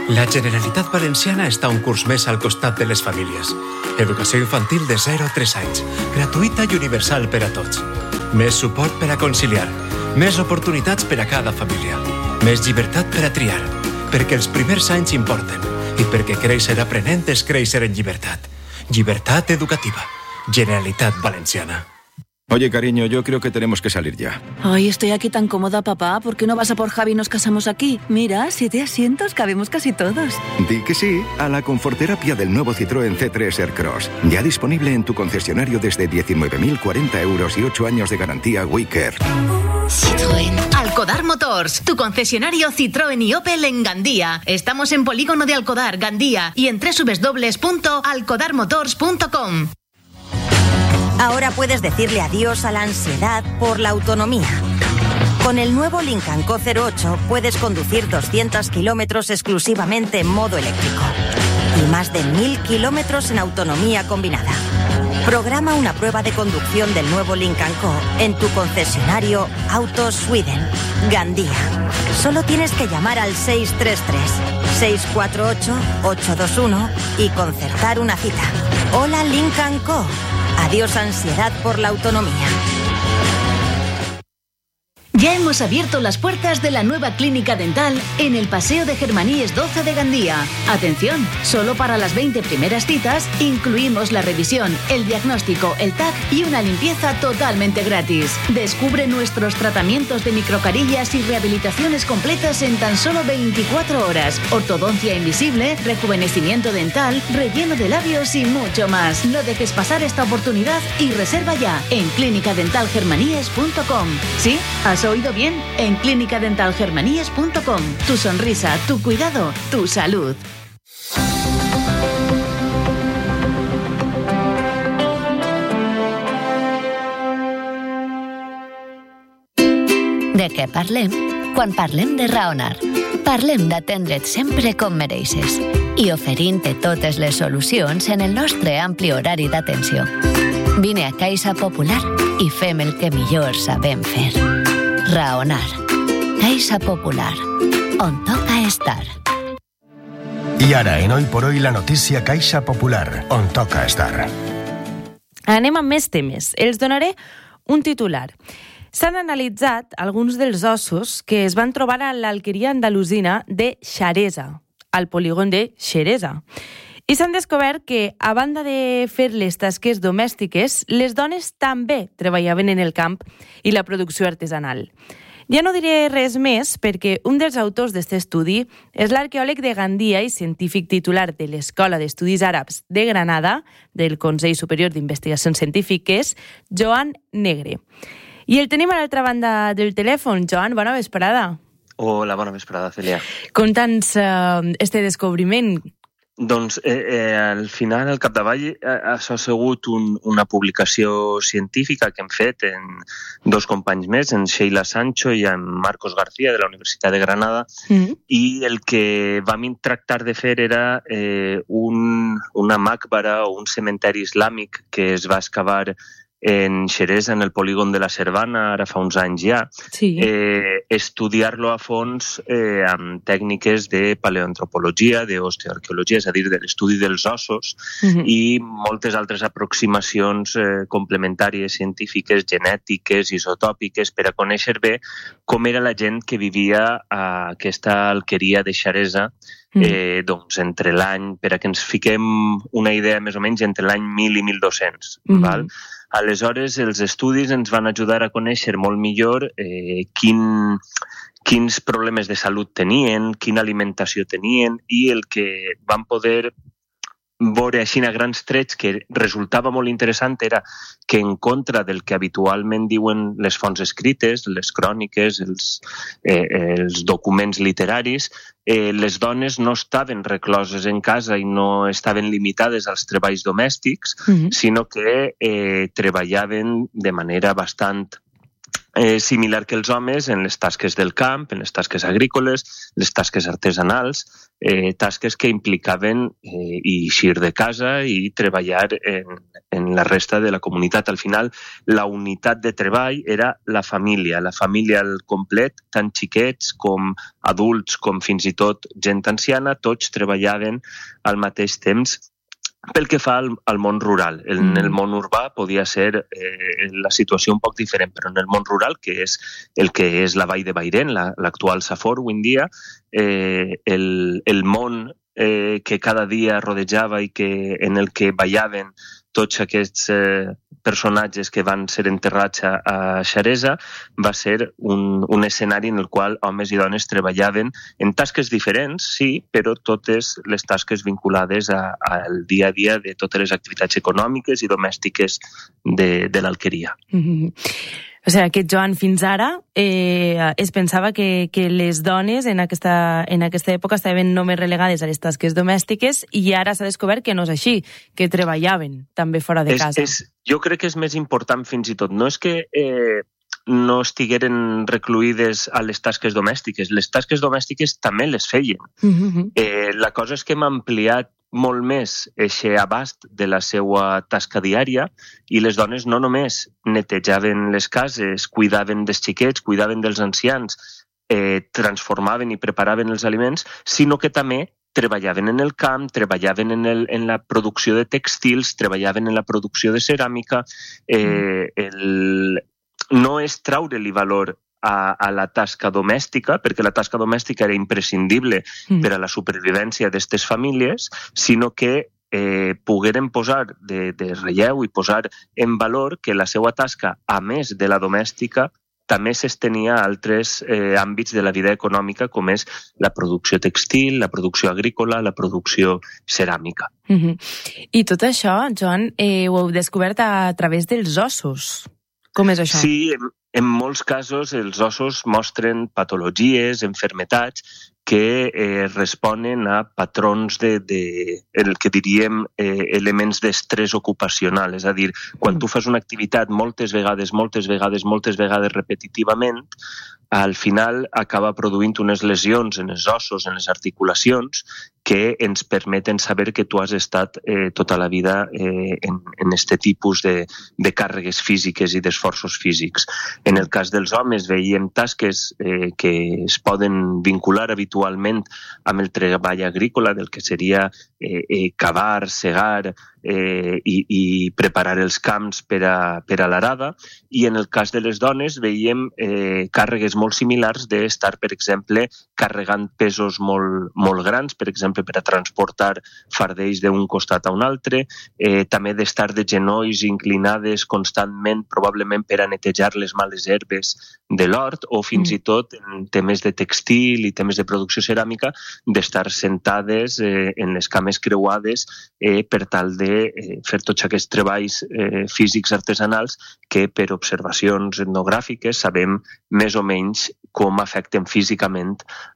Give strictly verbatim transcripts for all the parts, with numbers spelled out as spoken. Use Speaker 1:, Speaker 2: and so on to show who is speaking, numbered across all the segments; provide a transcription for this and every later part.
Speaker 1: La Generalitat Valenciana està un curs més al costat de les famílies. Educació infantil de zero a tres anys, gratuïta i universal per a tots. Més suport per a conciliar, més oportunitats per a cada família, més llibertat per a triar, perquè els primers anys importen i perquè créixer aprenent és créixer en llibertat. Llibertat educativa. Generalitat Valenciana.
Speaker 2: Oye, cariño, yo creo que tenemos que salir ya.
Speaker 3: Ay, estoy aquí tan cómoda, papá. ¿Por qué no vas a por Javi y nos casamos aquí? Mira, siete asientos, cabemos casi todos.
Speaker 2: Di que sí a la conforterapia del nuevo Citroën C tres Aircross. Ya disponible en tu concesionario desde diecinueve mil cuarenta euros y ocho años de garantía WeCare.
Speaker 4: Citroën. Alcodar Motors, tu concesionario Citroën y Opel en Gandía. Estamos en Polígono de Alcodar, Gandía, y en doble u doble u doble u punto alcodar motors punto com.
Speaker 5: Ahora puedes decirle adiós a la ansiedad por la autonomía. Con el nuevo Lincoln Co cero ocho puedes conducir doscientos kilómetros exclusivamente en modo eléctrico y más de mil kilómetros en autonomía combinada. Programa una prueba de conducción del nuevo Lincoln Co en tu concesionario Autos Sweden, Gandía. Solo tienes que llamar al seis tres tres, seis cuatro ocho, ocho dos uno y concertar una cita. Hola Lincoln Co. Adiós ansiedad por la autonomía.
Speaker 4: Ya hemos abierto las puertas de la nueva clínica dental en el Paseo de Germaníes doce de Gandía. Atención, solo para las veinte primeras citas incluimos la revisión, el diagnóstico, el T A C y una limpieza totalmente gratis. Descubre nuestros tratamientos de microcarillas y rehabilitaciones completas en tan solo veinticuatro horas. Ortodoncia invisible, rejuvenecimiento dental, relleno de labios y mucho más. No dejes pasar esta oportunidad y reserva ya en clínica dental germaníes punto com. ¿Sí? ¿Has oído bien? En clínica dental germaníes punto com. Tu sonrisa, tu cuidado, tu salud.
Speaker 6: De què parlem? Quan parlem de raonar. Parlem d'atendre't sempre com mereixes i oferint-te totes les solucions en el nostre ampli horari d'atenció. Vine a Caixa Popular i fem el que millor sabem fer. Raonar. Caixa Popular. On toca estar.
Speaker 7: Y ahora, en Hoy por Hoy, la notícia Caixa Popular, on toca estar.
Speaker 8: Anem amb més temes. Els donaré un titular. S'han analitzat alguns dels ossos que es van trobar a l'alqueria andalusina de Xeresa, al polígon de Xeresa. I s'han descobert que, a banda de fer les tasques domèstiques, les dones també treballaven en el camp i la producció artesanal. Ja no diré res més perquè un dels autors d'aquest estudi és l'arqueòleg de Gandia i científic titular de l'Escola d'Estudis Àrabs de Granada, del Consell Superior d'Investigacions Científiques, Joan Negre. I el tenim a l'altra banda del telèfon. Joan, bona vesprada.
Speaker 9: Hola, bona vesprada, Celia.
Speaker 8: Conta'ns uh, este descobriment.
Speaker 9: Doncs, eh, eh, al final, al capdavall, eh, això ha sigut un, una publicació científica que hem fet en dos companys més, en Sheila Sancho i en Marcos García, de la Universitat de Granada, mm-hmm. i el que vam tractar de fer era eh, un, una màcbara o un cementeri islàmic que es va excavar en Xeresa, en el polígon de la Cervana, ara fa uns anys ja, sí. eh, estudiar-lo a fons eh, amb tècniques de paleoantropologia, d'osteoarqueologia, és a dir, de l'estudi dels ossos, uh-huh. i moltes altres aproximacions eh, complementàries, científiques, genètiques, isotòpiques, per a conèixer bé com era la gent que vivia a aquesta alqueria de Xeresa, eh, doncs entre l'any, per a que ens fiquem una idea més o menys, entre l'any mil i mil dos-cents, uh-huh. val? Aleshores, els estudis ens van ajudar a conèixer molt millor eh, quin, quins problemes de salut tenien, quina alimentació tenien, i el que van poder veure així a grans trets que resultava molt interessant era que en contra del que habitualment diuen les fonts escrites, les cròniques, els, eh, els documents literaris, eh, les dones no estaven recloses en casa i no estaven limitades als treballs domèstics, mm-hmm. sinó que eh, treballaven de manera bastant Eh, similar que els homes en les tasques del camp, en les tasques agrícoles, les tasques artesanals, eh, tasques que implicaven eh, eixir de casa i treballar en, en la resta de la comunitat. Al final, la unitat de treball era la família, la família al complet, tant xiquets com adults, com fins i tot gent anciana, tots treballaven al mateix temps. Pel que fa al, al món rural, en el món urbà podia ser eh, la situació un poc diferent, però en el món rural, que és el que és la Vall de Bairén, la, l'actual Safor avui en dia, eh, el, el món eh, que cada dia rodejava i que, en el que ballaven tots aquests eh, personatges que van ser enterrats a, a Xeresa, va ser un, un escenari en el qual homes i dones treballaven en tasques diferents, sí, però totes les tasques vinculades a, al dia a dia de totes les activitats econòmiques i domèstiques de, de l'alqueria.
Speaker 8: Mm-hmm. O sigui, que Joan fins ara eh, es pensava que, que les dones en aquesta, en aquesta època estaven només relegades a les tasques domèstiques i ara s'ha descobert que no és així, que treballaven també fora de casa.
Speaker 9: És, és, jo crec que és més important fins i tot. No és que eh, no estigueren recluïdes a les tasques domèstiques. Les tasques domèstiques també les feien. Mm-hmm. Eh, la cosa és que hem ampliat molt més eixe abast de la seva tasca diària i les dones no només netejaven les cases, cuidaven dels xiquets, cuidaven dels ancians, eh, transformaven i preparaven els aliments, sinó que també treballaven en el camp, treballaven en, el, en la producció de textils, treballaven en la producció de ceràmica. Eh, el... No és traure-li valor A, a la tasca domèstica, perquè la tasca domèstica era imprescindible mm. per a la supervivència d'aquestes famílies, sinó que eh, pogueren posar de, de relleu i posar en valor que la seva tasca, a més de la domèstica, també s'estenia a altres eh, àmbits de la vida econòmica, com és la producció textil, la producció agrícola, la producció ceràmica.
Speaker 8: Mm-hmm. I tot això, Joan, eh, ho heu descobert a través dels ossos. Com és això?
Speaker 9: Sí, en, en molts casos els ossos mostren patologies, enfermetats, que eh, responen a patrons de, de el que diríem eh, elements d'estrès ocupacional. És a dir, quan tu fas una activitat moltes vegades, moltes vegades, moltes vegades repetitivament, al final acaba produint unes lesions en els ossos, en les articulacions, que ens permeten saber que tu has estat eh, tota la vida eh, en, en este tipus de, de càrregues físiques i d'esforços físics. En el cas dels homes veiem tasques eh, que es poden vincular habitualment amb el treball agrícola, del que seria eh, eh, cavar, segar eh, i, i preparar els camps per a, per a l'arada, i en el cas de les dones veiem eh, càrregues molt similars d'estar, per exemple, carregant pesos molt, molt grans, per exemple, per a transportar fardells d'un costat a un altre, eh, també d'estar de genolls inclinades constantment, probablement per a netejar les males herbes de l'hort, o fins mm. i tot en temes de textil i temes de producció ceràmica, d'estar sentades eh, en les cames creuades eh, per tal de eh, fer tots aquests treballs eh, físics artesanals que per observacions etnogràfiques sabem més o menys com afecten físicament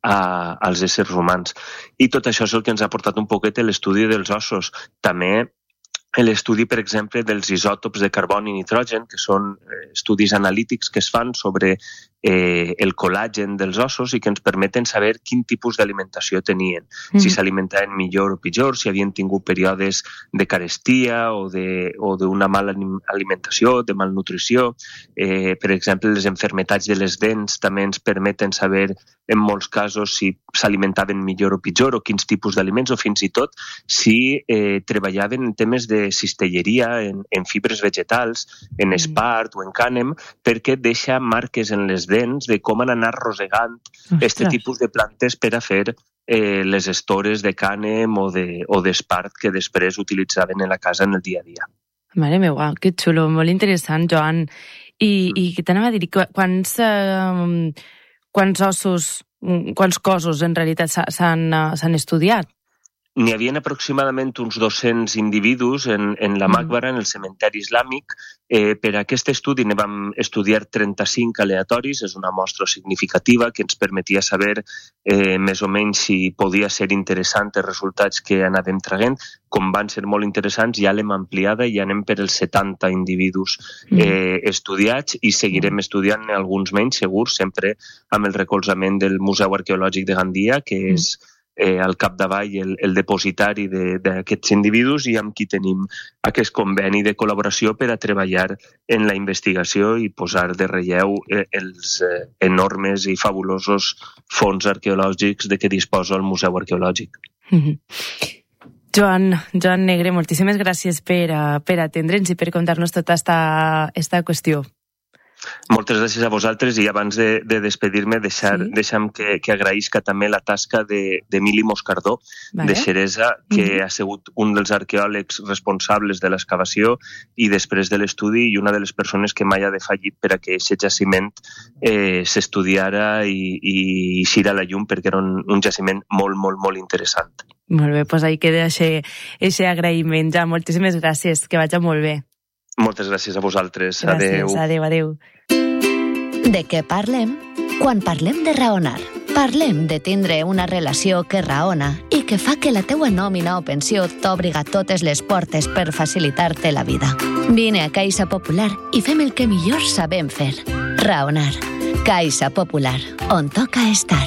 Speaker 9: a, als éssers humans. I tot això és el que ens ha portat un poquet l'estudi dels ossos. També l'estudi, per exemple, dels isòtops de carboni i nitrogen, que són estudis analítics que es fan sobre eh, el col·làgen dels ossos i que ens permeten saber quin tipus d'alimentació tenien. Mm-hmm. Si s'alimentaven millor o pitjor, si havien tingut períodes de carestia o d'una mala alimentació, de malnutrició. Eh, per exemple, les enfermetats de les dents també ens permeten saber en molts casos si s'alimentaven millor o pitjor o quins tipus d'aliments, o fins i tot si eh, treballaven en temes de cistelleria, en, en fibres vegetals, en espart o en cànem, perquè deixa marques en les dents de com han anat rosegant aquest tipus de plantes per a fer eh, les estores de cànem o d'espart de, que després utilitzaven en la casa en el dia a dia.
Speaker 8: Mare meva, que xulo, molt interessant, Joan. I, mm. i què t'anava a dir? Quants, eh, quants ossos, quants cossos en realitat s'han estudiat?
Speaker 9: n'hi havia aproximadament uns dos-cents individus en, en la Màqubara, en el cementeri islàmic. Eh, per a aquest estudi ne vam estudiar trenta-cinc aleatoris, és una mostra significativa que ens permetia saber eh, més o menys si podia ser interessant els resultats que anàvem traient. Com van ser molt interessants, ja l'hem ampliada i ja anem per els setanta individus eh, estudiats i seguirem estudiant alguns menys, segurs, sempre amb el recolzament del Museu Arqueològic de Gandia, que és eh, al capdavall el, el depositari d'aquests individus i amb qui tenim aquest conveni de col·laboració per a treballar en la investigació i posar de relleu eh, els eh, enormes i fabulosos fons arqueològics de què disposa el Museu Arqueològic.
Speaker 8: Mm-hmm. Joan, Joan Negre, moltíssimes gràcies per, uh, per atendre'ns i per contar-nos tota esta, esta qüestió.
Speaker 9: Moltes gràcies a vosaltres i abans de, de despedir-me deixar, sí. deixa'm que, que agraïsca també la tasca d'Emili Moscardó, vale. de Xeresa, que mm-hmm. ha sigut un dels arqueòlegs responsables de l'excavació i després de l'estudi i una de les persones que mai ha defallit per a que aquest jaciment eh, s'estudiara i, i eixira a la llum perquè era un, un jaciment molt, molt, molt interessant.
Speaker 8: Molt bé, doncs ahí queda aquest agraïment. Ja, moltíssimes gràcies, que vagi molt bé.
Speaker 9: Moltes gràcies a vosaltres.
Speaker 8: Gràcies, adeu, adeu.
Speaker 6: De què parlem? Quan parlem de raonar, parlem de tindre una relació que raona i que fa que la teua nòmina o pensió t'obriga totes les portes per facilitar-te la vida. Vine a Caixa Popular i fem el que millor sabem fer. Raonar. Caixa Popular, on toca estar.